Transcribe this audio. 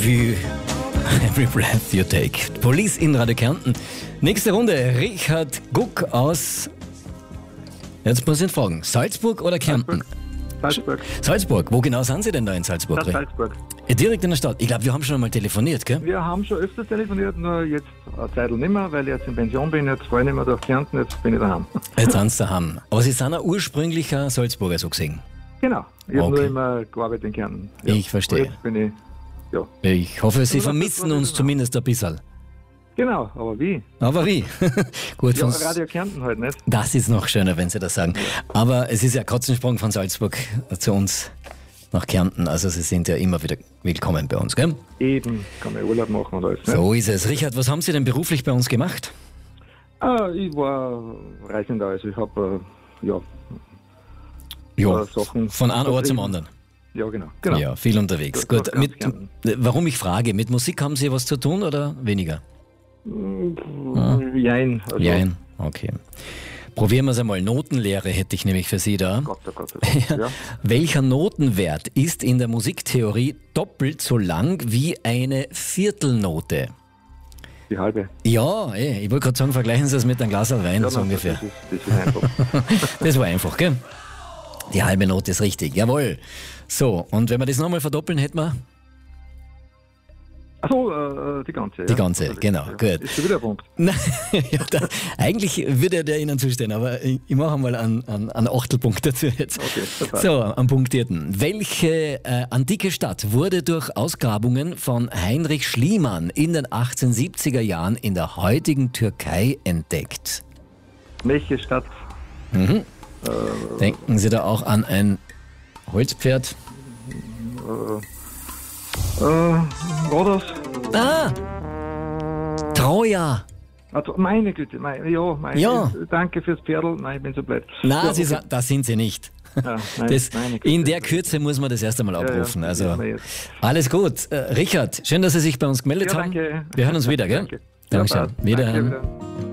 Wie Every Breath You Take. Police in Radio Kärnten. Nächste Runde, Richard Guck aus, jetzt muss ich fragen, Salzburg oder Kärnten? Salzburg. Wo genau sind Sie denn da in Salzburg? Das Salzburg. Direkt in der Stadt. Ich glaube, wir haben schon einmal telefoniert, gell? Wir haben schon öfters telefoniert, nur jetzt eine Zeit nicht mehr, weil ich jetzt in Pension bin. Jetzt fahre ich nicht mehr durch Kärnten, jetzt bin ich daheim. Jetzt sind Sie daheim. Aber Sie sind ein ursprünglicher Salzburger, so gesehen. Genau. Ich habe nur immer gearbeitet in Kärnten. Ja. Ich verstehe. Jetzt bin ich, ja. Ich hoffe, Sie vermissen uns zumindest ein bisschen. Genau, aber wie? Aber wie? Gut, ja, Radio Kärnten halt nicht. Das ist noch schöner, wenn Sie das sagen. Aber es ist ja Katzensprung von Salzburg zu uns nach Kärnten. Also Sie sind ja immer wieder willkommen bei uns, gell? Eben, kann man Urlaub machen und alles. Ne? So ist es. Richard, was haben Sie denn beruflich bei uns gemacht? Ich war Reisender, also ich habe Sachen von einem Ort zum anderen. Ja, genau. Ja, viel unterwegs. Gut, warum ich frage, mit Musik haben Sie was zu tun oder weniger? Jein. Also Jein, okay. Probieren wir es einmal. Notenlehre hätte ich nämlich für Sie da. Gott. Ja. Welcher Notenwert ist in der Musiktheorie doppelt so lang wie eine Viertelnote? Die halbe. Ja, ich wollte gerade sagen, vergleichen Sie es mit einem Glas Wein, so ungefähr. Das ist einfach. Das war einfach, gell? Die halbe Note ist richtig, jawohl. So, und wenn wir das nochmal verdoppeln, hätten wir... Achso, die ganze. Die ganze, ja. Genau, Ja. gut. Ist schon wieder ein Punkt. Nein, eigentlich würde der Ihnen zustehen, aber ich mache mal einen Achtelpunkt dazu jetzt. Okay, super. So, am punktierten. Welche antike Stadt wurde durch Ausgrabungen von Heinrich Schliemann in den 1870er Jahren in der heutigen Türkei entdeckt? Welche Stadt? Denken Sie da auch an ein Holzpferd? Rhodos? Troja! Also, meine Güte, Ja. Danke fürs Pferdl. Nein, ich bin so blöd. Na, ja, okay. das sind Sie nicht. Ja, nein, meine Güte. In der Kürze muss man das erst einmal abrufen. Ja, Also wissen wir jetzt. alles gut. Richard, schön, dass Sie sich bei uns gemeldet haben. Danke. Wir hören uns wieder, gell? Danke. Dankeschön. Ja, Wiederhören. Danke, wieder.